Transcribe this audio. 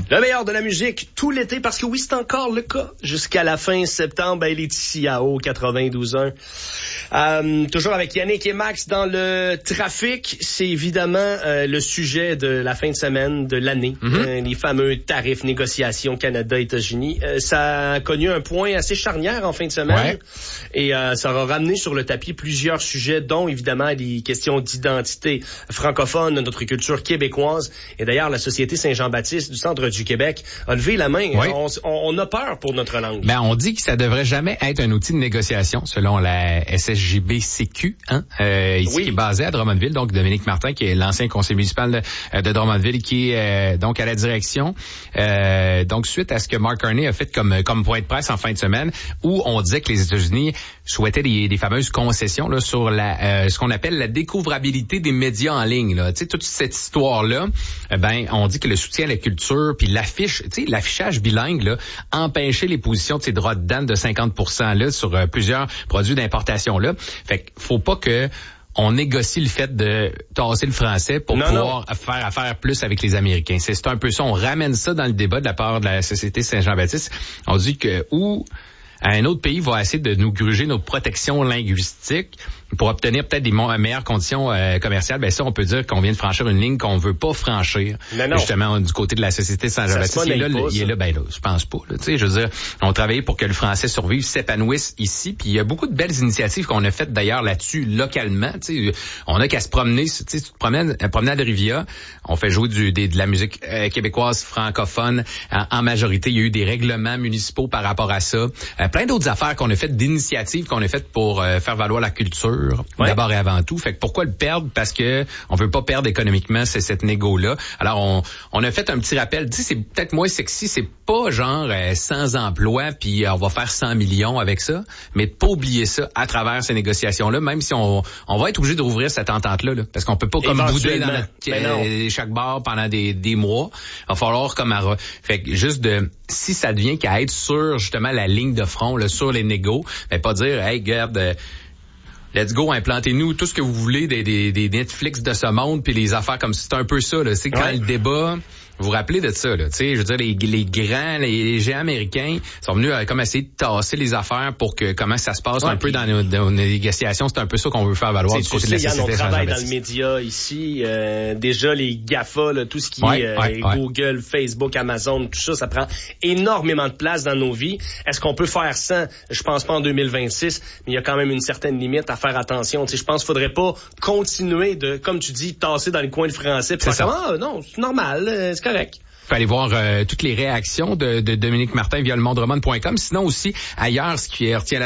Le meilleur de la musique tout l'été, parce que oui, c'est encore le cas. Jusqu'à la fin septembre, elle est ici à Haut 92.1. Toujours avec Yannick et Max dans le trafic. C'est évidemment le sujet de la fin de semaine, de l'année. Les fameux tarifs, négociations Canada-États-Unis. Ça a connu un point assez charnière en fin de semaine. Ouais. Et ça aura ramené sur le tapis plusieurs sujets, dont évidemment les questions d'identité francophone, notre culture québécoise. Et d'ailleurs, la Société Saint-Jean-Baptiste du centre du Québec a levé la main. Oui. On a peur pour notre langue. Ben, on dit que ça devrait jamais être un outil de négociation, selon la SSJB-CQ, ici, oui, qui est basée à Drummondville. Donc, Dominique Martin, qui est l'ancien conseiller municipal de Drummondville, qui est donc à la direction. Donc, suite à ce que Mark Carney a fait comme point de presse en fin de semaine, où on disait que les États-Unis souhaitaient des fameuses concessions là sur ce qu'on appelle la découvrabilité des médias en ligne. Là. Tu sais, toute cette histoire-là, ben, on dit que le soutien à la culture, puis l'affichage bilingue, là, empêcher les positions de ces droits de douane de 50% là sur plusieurs produits d'importation là. Fait qu'il faut pas que on négocie le fait de tasser le français pour pouvoir faire affaire plus avec les Américains. C'est un peu ça. On ramène ça dans le débat de la part de la Société Saint-Jean-Baptiste. On dit que un autre pays va essayer de nous gruger nos protections linguistiques pour obtenir peut-être des meilleures conditions commerciales. Ben ça, on peut dire qu'on vient de franchir une ligne qu'on veut pas franchir. Non. Justement, du côté de la Société Saint-Jean-Baptiste. Il est là, je pense pas. Tu sais, je veux dire, on travaille pour que le français survive, s'épanouisse ici. Puis il y a beaucoup de belles initiatives qu'on a faites d'ailleurs là-dessus localement. Tu sais, on a qu'à se promener. Tu sais, tu te promènes à Rivia, on fait jouer de la musique québécoise francophone en majorité. Il y a eu des règlements municipaux par rapport à ça. Plein d'autres affaires qu'on a faites, d'initiatives qu'on a faites pour faire valoir la culture. Ouais. D'abord et avant tout. Fait que pourquoi le perdre? Parce que on veut pas perdre économiquement cette négo-là. Alors, on a fait un petit rappel. Tu sais, c'est peut-être moins sexy. C'est pas genre sans emploi puis on va faire 100 millions avec ça. Mais de pas oublier ça à travers ces négociations-là, même si on va être obligé de rouvrir cette entente-là. Là, parce qu'on peut pas comme bouder dans chaque bar pendant des mois. Il va falloir comme fait que juste si ça devient qu'à être sur justement la ligne de front, là, sur les négos, ben pas dire hey, regarde, let's go, implantez-nous tout ce que vous voulez des Netflix de ce monde puis les affaires comme c'est un peu ça là, c'est quand le débat. Vous vous rappelez de ça, là, tu sais, je veux dire, les géants américains sont venus comme essayer de tasser les affaires pour que comment ça se passe un peu dans nos négociations. C'est un peu ça qu'on veut faire valoir du côté de la Société Saint-Jean-Baptiste. On travaille dans le média ici, déjà les GAFA, là, tout ce qui est Google, Facebook, Amazon, tout ça, ça prend énormément de place dans nos vies. Est-ce qu'on peut faire ça? Je pense pas en 2026, mais il y a quand même une certaine limite à faire attention. Tu sais, je pense qu'il faudrait pas continuer de, comme tu dis, tasser dans le coin de français. C'est ça. Non, c'est normal, c'est correct. Vous pouvez aller voir toutes les réactions de Dominique Martin via lemondremont.com. Sinon aussi, ailleurs, ce qui retient